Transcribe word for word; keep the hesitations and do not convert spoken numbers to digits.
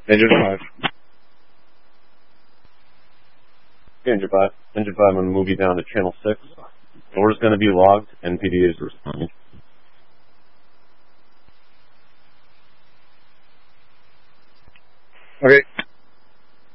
Engine five. Engine five. Engine five, I'm going to move you down to channel six. Order's going to be logged. N P D is responding. Okay.